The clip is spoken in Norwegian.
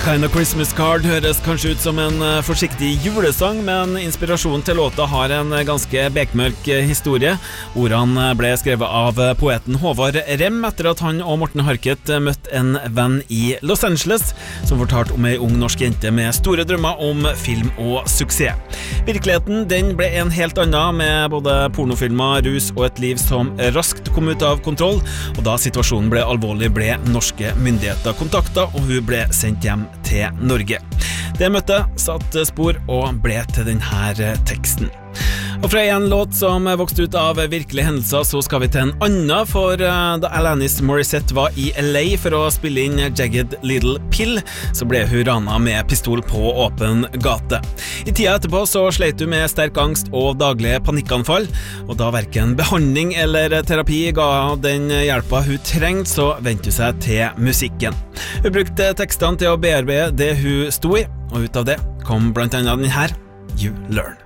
Kind of Christmas Card høres kanskje ut som en forsiktig julesang, men inspirasjonen til låta har en ganske bekmørk historie. Ordene ble skrevet av poeten Håvard Rem etter at han og Morten Harket møtte en venn i Los Angeles som fortalte om en ung norsk jente med store drømmer om film og suksess. Virkeligheten den ble en helt annen, med både pornofilmer, rus og et liv som raskt kom ut av kontroll, og da situasjonen ble alvorlig ble norske myndigheter kontaktet, og hun ble sendt hjem til Norge. Det møtet satt spor og ble til denne teksten. Og fra en låt som vokste ut av virkelige hendelser, så skal vi til en annen, for da Alanis Morissette var i LA for å spille inn Jagged Little Pill, så ble hun ranet med pistol på åpen gate. I tida etterpå så sleit hun med sterk angst og daglige panikkanfall, og da hverken behandling eller terapi ga den hjelpa hun trengte, så vendte hun seg til musikken. Hun brukte tekstene til å bearbeide det hun sto i, og ut av det kom blant annet den her, You Learn.